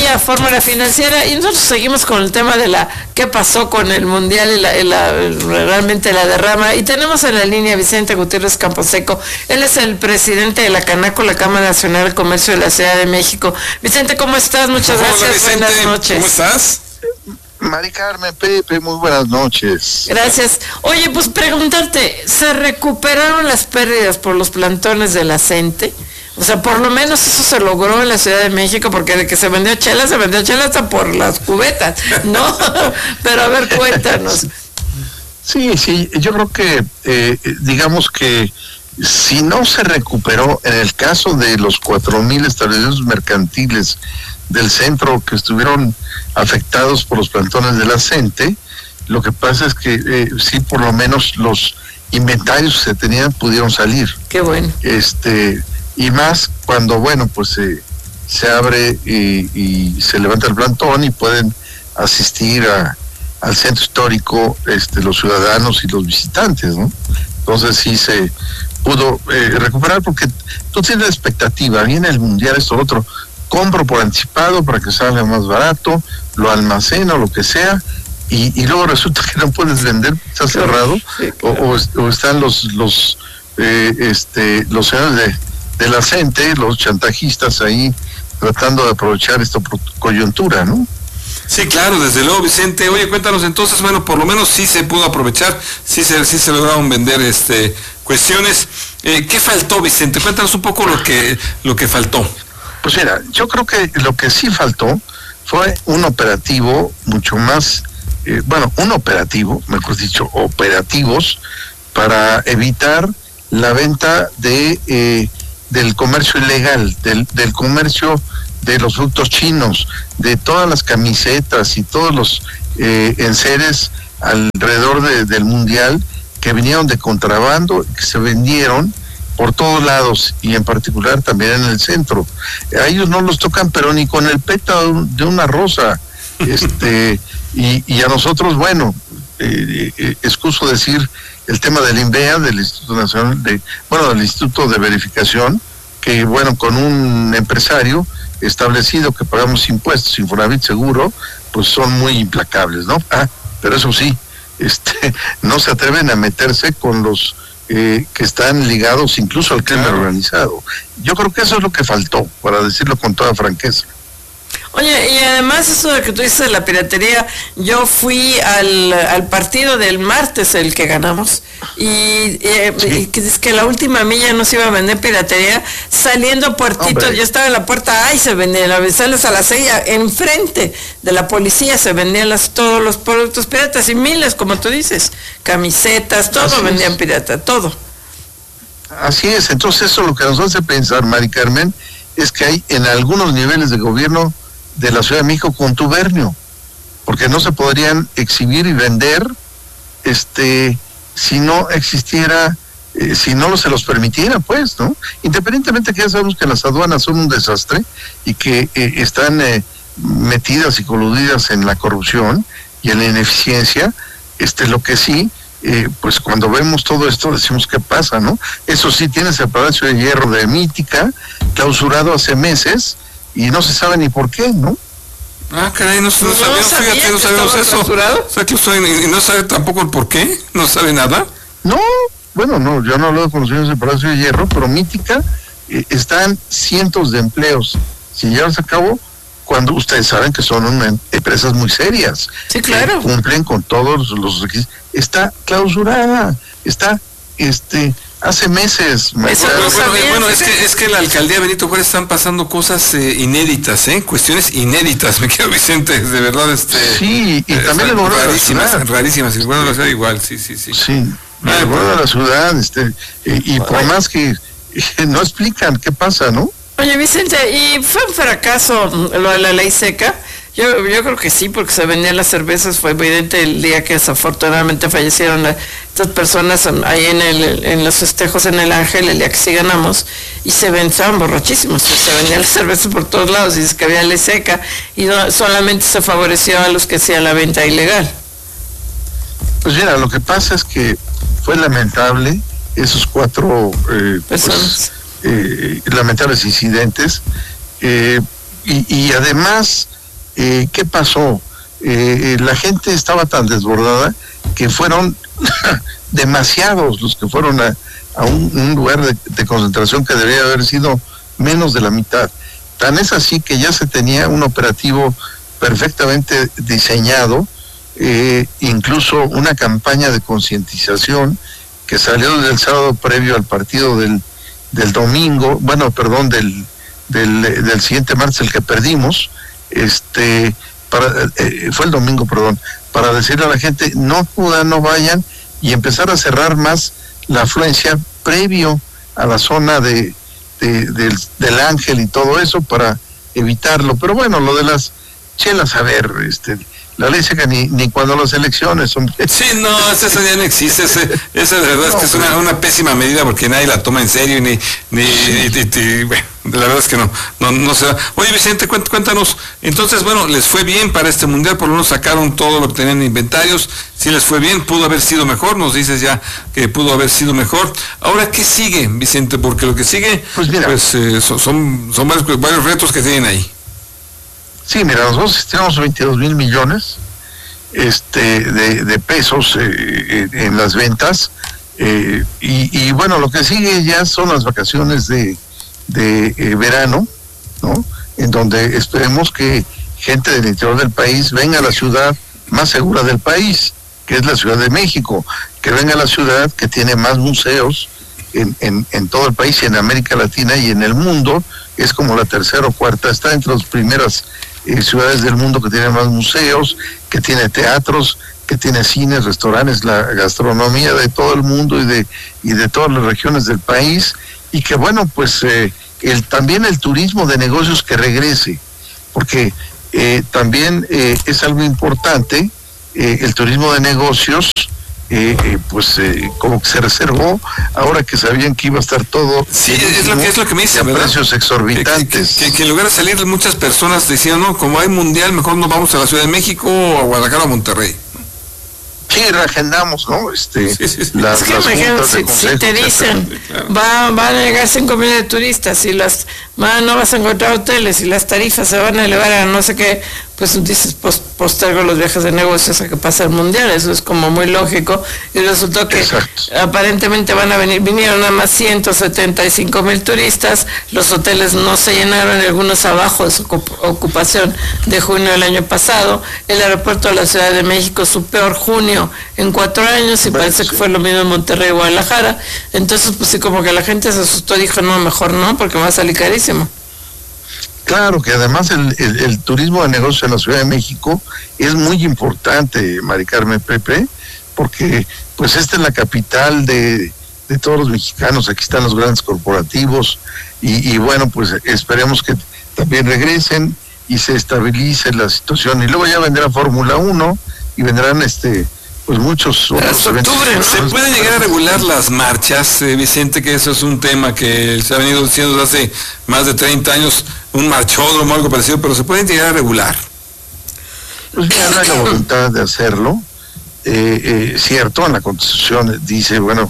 día, Fórmula Financiera, y nosotros seguimos con el tema de qué pasó con el Mundial y realmente la derrama, y tenemos en la línea a Vicente Gutiérrez Camposeco. Él es el presidente de la Canaco, la Cámara Nacional de Comercio de la Ciudad de México. Vicente, ¿cómo estás? Muchas gracias. Hola, Vicente. Buenas noches. ¿Cómo estás? Mari Carmen, Pepe, muy buenas noches. Gracias. Oye, pues preguntarte, ¿se recuperaron las pérdidas por los plantones de la CENTE? O sea, por lo menos eso se logró en la Ciudad de México, porque de que se vendió chela hasta por las cubetas, ¿no? Pero a ver, cuéntanos. Sí, yo creo que, digamos que si no se recuperó, en el caso de los 4,000 establecimientos mercantiles del centro que estuvieron afectados por los plantones de la CENTE, lo que pasa es que sí, por lo menos los inventarios que se tenían pudieron salir. Qué bueno. Y más cuando, bueno, pues se abre y se levanta el plantón y pueden asistir al centro histórico los ciudadanos y los visitantes, ¿no? Entonces sí se pudo recuperar, porque tú tienes la expectativa, viene el Mundial, esto, lo otro, compro por anticipado para que salga más barato, lo almaceno, lo que sea, y luego resulta que no puedes vender, está cerrado, sí, claro. o están los señores de la CENTE, los chantajistas ahí tratando de aprovechar esta coyuntura, ¿no? Sí, claro, desde luego, Vicente. Oye, cuéntanos entonces, bueno, por lo menos sí se pudo aprovechar, sí se lograron vender cuestiones. ¿Qué faltó, Vicente? Cuéntanos un poco lo que faltó. Pues mira, yo creo que lo que sí faltó fue un operativo mucho más, operativos para evitar la venta del comercio ilegal, del comercio de los frutos chinos, de todas las camisetas y todos los enseres alrededor del Mundial que vinieron de contrabando, que se vendieron por todos lados y en particular también en el centro. A ellos no los tocan, pero ni con el pétalo de una rosa. Y a nosotros, bueno, excuso decir el tema del INVEA, del Instituto Nacional del Instituto de Verificación, que bueno, con un empresario establecido que pagamos impuestos, Infonavit seguro, pues son muy implacables, ¿no? Pero eso sí, no se atreven a meterse con los que están ligados incluso al crimen organizado. Yo creo que eso es lo que faltó, para decirlo con toda franqueza. Oye, y además eso de que tú dices de la piratería, yo fui al partido del martes, el que ganamos, y que dice que la última milla no se iba a vender piratería, saliendo Puertito, yo estaba en la puerta, se vendían, sales a las 6, enfrente de la policía se vendían todos los productos piratas, y miles, como tú dices, camisetas, todo vendían pirata, todo. Así es, entonces eso lo que nos hace pensar, Mari Carmen, es que hay en algunos niveles de gobierno de la Ciudad de México contubernio, porque no se podrían exhibir y vender si no existiera, si no se los permitiera, pues, ¿no? Independientemente que ya sabemos que las aduanas son un desastre y que están metidas y coludidas en la corrupción y en la ineficiencia, lo que sí, pues cuando vemos todo esto decimos qué pasa, ¿no? Eso sí, tienes el Palacio de Hierro de Mítica clausurado hace meses y no se sabe ni por qué, ¿no? Caray, no sabíamos, fíjate, no sabemos eso. O sea, y no sabe tampoco el por qué, no sabe nada. No, bueno, no, yo no hablo con los señores del Palacio de Hierro, pero Mítica están cientos de empleos sin llevarse a cabo, cuando ustedes saben que son empresas muy serias. Sí, claro. Cumplen con todos los requisitos. Está clausurada, está, hace meses. Bueno, es que la alcaldía Benito Juárez están pasando cosas inéditas, cuestiones inéditas, me quedo, Vicente, de verdad. Sí, y también el gobierno de la ciudad. Rarísimas, el gobierno de la ciudad igual, sí. Sí, el gobierno de la ciudad, y por más que no explican qué pasa, ¿no? Oye, Vicente, ¿y fue un fracaso lo de la ley seca? Yo creo que sí, porque se vendían las cervezas, fue evidente el día que desafortunadamente fallecieron estas personas ahí en los festejos en el Ángel, el día que sí ganamos, y estaban borrachísimos, se vendían las cervezas por todos lados, y es que había ley seca, y solamente se favoreció a los que hacían la venta ilegal. Pues mira, lo que pasa es que fue lamentable esos 4 lamentables incidentes, y además ¿qué pasó? La gente estaba tan desbordada que fueron demasiados los que fueron a un lugar de concentración que debería haber sido menos de la mitad. Tan es así que ya se tenía un operativo perfectamente diseñado, incluso una campaña de concientización que salió desde el sábado previo al partido del domingo, del siguiente martes, el que perdimos, fue el domingo, para decirle a la gente, no vayan, y empezar a cerrar más la afluencia previo a la zona del Ángel y todo eso para evitarlo. Pero bueno, lo de las chelas, a ver, la ley seca ni cuando las elecciones, hombre. Sí, no, esa ya no existe, esa de verdad es que es una pésima medida porque nadie la toma en serio, bueno, la verdad es que no se da. Oye, Vicente, cuéntanos, entonces, bueno, les fue bien para este mundial, por lo menos sacaron todo lo que tenían en inventarios, sí les fue bien, pudo haber sido mejor, nos dices ya que pudo haber sido mejor. Ahora, ¿qué sigue, Vicente? Porque lo que sigue, pues mira, son varios retos que tienen ahí. Sí, mira, nosotros tenemos 22,000 millones de pesos en las ventas, y bueno, lo que sigue ya son las vacaciones de verano, ¿no? En donde esperemos que gente del interior del país venga a la ciudad más segura del país, que es la Ciudad de México, que venga a la ciudad que tiene más museos en todo el país, y en América Latina y en el mundo, es como la tercera o cuarta, está entre las primeras ciudades del mundo que tienen más museos, que tiene teatros, que tiene cines, restaurantes, la gastronomía de todo el mundo y de todas las regiones del país, y que bueno, pues también el turismo de negocios que regrese, porque también es algo importante, el turismo de negocios, como que se reservó ahora que sabían que iba a estar todo. Sí, es lo que me dice, a precios exorbitantes. Que en lugar de salir muchas personas decían, no, como hay mundial, mejor nos vamos a la Ciudad de México o a Guadalajara o Monterrey. Sí, reagendamos, ¿no? Es que imagínate, si te dicen, van a llegar 5,000 de turistas y no vas a encontrar hoteles y las tarifas se van a elevar a no sé qué, pues dices, postergo los viajes de negocios a que pase el mundial, eso es como muy lógico, y resultó que aparentemente vinieron nada más 175,000 turistas, los hoteles no se llenaron, algunos abajo de su ocupación de junio del año pasado, el aeropuerto de la Ciudad de México, su peor junio en 4 años, y parece que fue lo mismo en Monterrey y Guadalajara, entonces pues sí, como que la gente se asustó, dijo, no, mejor no, porque me va a salir carísimo. Claro que además el turismo de negocios en la Ciudad de México es muy importante, Mari Carmen, Pepe, porque pues esta es la capital de todos los mexicanos, aquí están los grandes corporativos, y bueno, pues esperemos que también regresen y se estabilice la situación, y luego ya vendrá Fórmula 1 y vendrán pues muchos otros eventos. ¿Se pueden llegar a regular las marchas, Vicente? Que eso es un tema que se ha venido diciendo desde hace más de 30 años, un marchódromo, algo parecido, pero ¿se pueden llegar a regular? Pues mira, no hay la voluntad de hacerlo. Cierto, en la Constitución dice, bueno,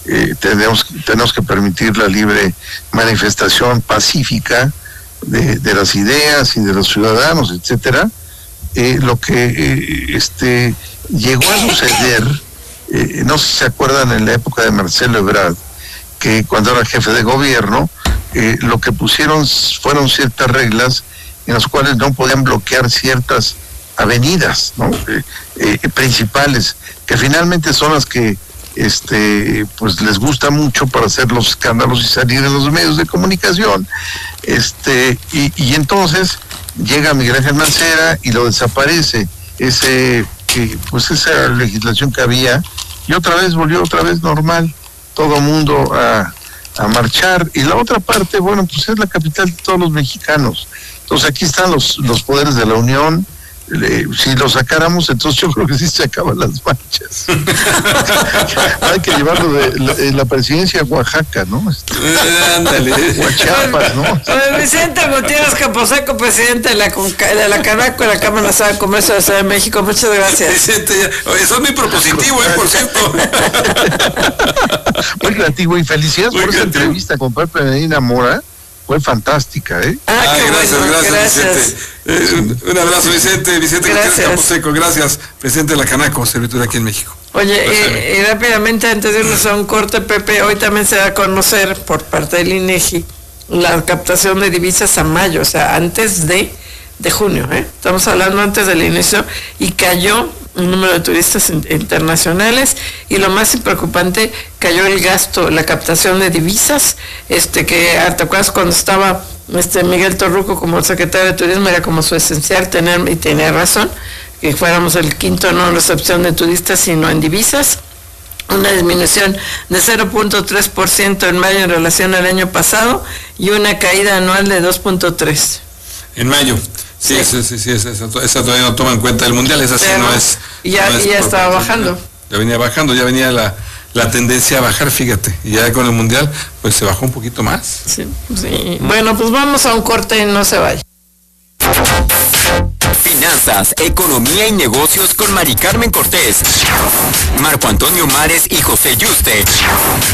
tenemos que permitir la libre manifestación pacífica de las ideas y de los ciudadanos, etcétera. Lo que llegó a suceder, no sé si se acuerdan en la época de Marcelo Ebrard, que cuando era jefe de gobierno, lo que pusieron fueron ciertas reglas en las cuales no podían bloquear ciertas avenidas, ¿no? Principales, que finalmente son las que pues les gusta mucho para hacer los escándalos y salir en los medios de comunicación, y entonces llega Miguel Ángel Mancera y lo desaparece esa legislación que había, y volvió otra vez normal, todo mundo a marchar. Y la otra parte, bueno, pues es la capital de todos los mexicanos, entonces aquí están los poderes de la Unión. Si lo sacáramos, entonces yo creo que sí se acaban las marchas. Hay que llevarlo de la presidencia a Oaxaca, ¿no? Ándale. O a Chiapas, ¿no? Vicente Gutiérrez Camposeco, presidente de la Canaco, de la Cámara Nacional de Comercio de la Ciudad de México. Muchas gracias. Vicente, eso es muy propositivo, por cierto. Muy creativo, y felicidades por esa entrevista con Pepe Medina Mora. fue fantástica, ¿eh? Qué gracias, bueno, gracias, Vicente. Un abrazo, Vicente. Vicente Gracias. Camposeco, gracias, presidente de la Canaco, servitura aquí en México. Oye, y rápidamente, antes de irnos a un corte, Pepe, hoy también se da a conocer por parte del INEGI la captación de divisas a mayo, o sea, antes de junio, ¿eh? Estamos hablando antes del inicio, y cayó un número de turistas internacionales, y lo más preocupante, cayó el gasto, la captación de divisas, que ¿te acuerdas cuando estaba Miguel Torruco como secretario de Turismo? Era como su esencial tener, y tenía razón, que fuéramos el quinto no en recepción de turistas, sino en divisas. Una disminución de 0.3% en mayo en relación al año pasado, y una caída anual de 2.3%. En mayo. Sí, esa todavía no toma en cuenta el mundial, esa sí no es. Ya estaba bajando. Ya venía bajando, ya venía la tendencia a bajar, fíjate. Y ya con el mundial, pues se bajó un poquito más. Sí. Bueno, pues vamos a un corte y no se vaya. Finanzas, economía y negocios con Mari Carmen Cortés, Marco Antonio Mares y José Yuste.